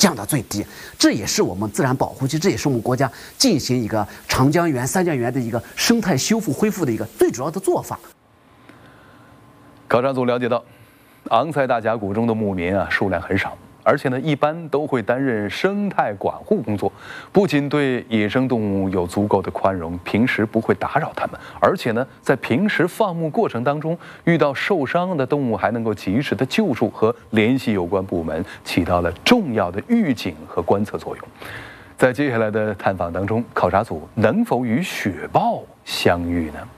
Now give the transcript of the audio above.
降到最低。这也是我们自然保护区，这也是我们国家进行一个长江源、三江源的一个生态修复恢复的一个最主要的做法。 考察组了解到，昂塞大峡谷中的牧民数量很少。而且呢，一般都会担任生态管护工作，不仅对野生动物有足够的宽容，平时不会打扰它们，而且呢，在平时放牧过程当中，遇到受伤的动物还能够及时的救助和联系有关部门，起到了重要的预警和观测作用。在接下来的探访当中，考察组能否与雪豹相遇呢？